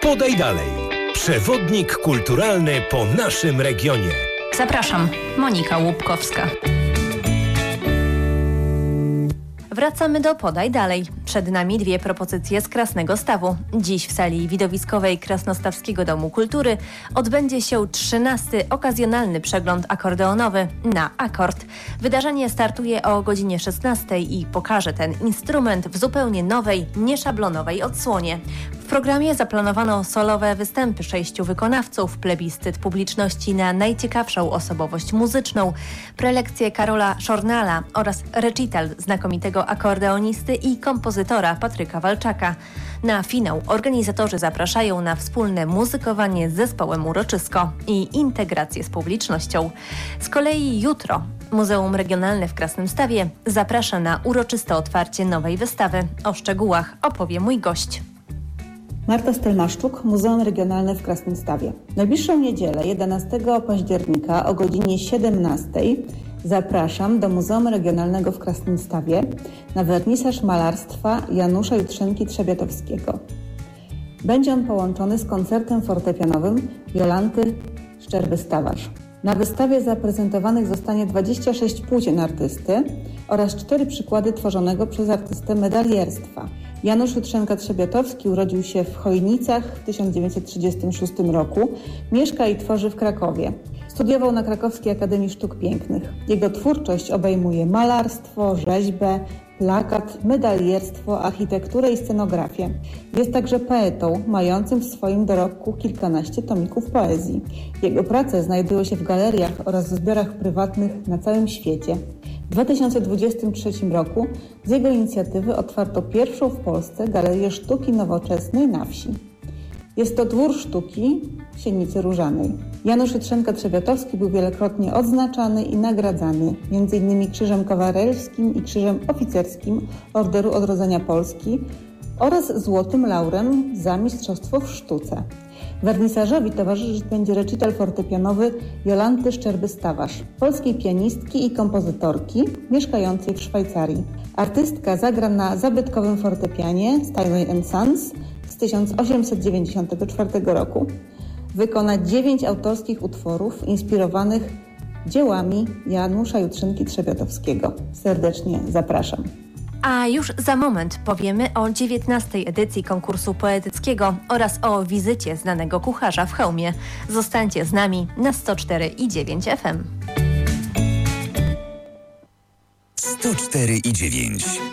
Podaj dalej. Przewodnik kulturalny po naszym regionie. Zapraszam, Monika Łupkowska. Wracamy do Podaj Dalej. Przed nami dwie propozycje z Krasnego Stawu. Dziś w sali widowiskowej Krasnostawskiego Domu Kultury odbędzie się 13. okazjonalny przegląd akordeonowy na Akord. Wydarzenie startuje o godzinie 16 i pokaże ten instrument w zupełnie nowej, nieszablonowej odsłonie. W programie zaplanowano solowe występy 6 wykonawców, plebiscyt publiczności na najciekawszą osobowość muzyczną, prelekcję Karola Szornala oraz recital znakomitego akordeonisty i kompozytora Patryka Walczaka. Na finał organizatorzy zapraszają na wspólne muzykowanie z zespołem Uroczysko i integrację z publicznością. Z kolei jutro Muzeum Regionalne w Krasnym Stawie zaprasza na uroczyste otwarcie nowej wystawy. O szczegółach opowie mój gość. Marta Stelmaszczuk, Muzeum Regionalne w Krasnym Stawie. W najbliższą niedzielę, 11 października o godzinie 17 zapraszam do Muzeum Regionalnego w Krasnym Stawie na wernisaż malarstwa Janusza Jutrzenki-Trzebiatowskiego. Będzie on połączony z koncertem fortepianowym Jolanty Szczerby-Stawarz. Na wystawie zaprezentowanych zostanie 26 płócien artysty oraz 4 przykłady tworzonego przez artystę medalierstwa. Janusz Jutrzenka-Trzebiatowski urodził się w Chojnicach w 1936 roku. Mieszka i tworzy w Krakowie. Studiował na Krakowskiej Akademii Sztuk Pięknych. Jego twórczość obejmuje malarstwo, rzeźbę, plakat, medalierstwo, architekturę i scenografię. Jest także poetą, mającym w swoim dorobku kilkanaście tomików poezji. Jego prace znajdują się w galeriach oraz w zbiorach prywatnych na całym świecie. W 2023 roku z jego inicjatywy otwarto pierwszą w Polsce galerię sztuki nowoczesnej na wsi. Jest to dwór sztuki w Siennicy Różanej. Janusz Jutrzenka-Trzebiatowski był wielokrotnie odznaczany i nagradzany, m.in. Krzyżem Kawalerskim i Krzyżem Oficerskim Orderu Odrodzenia Polski oraz Złotym Laurem za mistrzostwo w sztuce. Wernisażowi towarzyszyć będzie recital fortepianowy Jolanty Szczerby-Stawarz, polskiej pianistki i kompozytorki mieszkającej w Szwajcarii. Artystka zagra na zabytkowym fortepianie Steinway & Sons z 1894 roku. Wykona 9 autorskich utworów inspirowanych dziełami Janusza Jutrzenki-Trzebiatowskiego. Serdecznie zapraszam. A już za moment powiemy o 19. edycji konkursu poetyckiego oraz o wizycie znanego kucharza w Chełmie. Zostańcie z nami na 104,9 FM. 104,9